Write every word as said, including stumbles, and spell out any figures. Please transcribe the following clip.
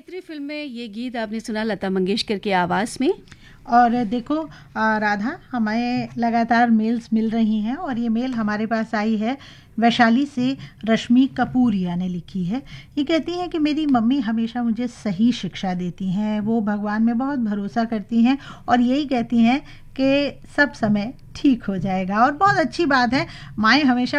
मैत्री फिल्म में ये गीत आपने सुना लता मंगेशकर की आवाज़ में। और देखो राधा, हमें लगातार मेल्स मिल रही हैं और ये मेल हमारे पास आई है वैशाली से। रश्मि कपूरिया ने लिखी है। ये कहती हैं कि मेरी मम्मी हमेशा मुझे सही शिक्षा देती हैं, वो भगवान में बहुत भरोसा करती हैं और यही कहती हैं कि सब समय ठीक हो जाएगा। और बहुत अच्छी बात है, माएँ हमेशा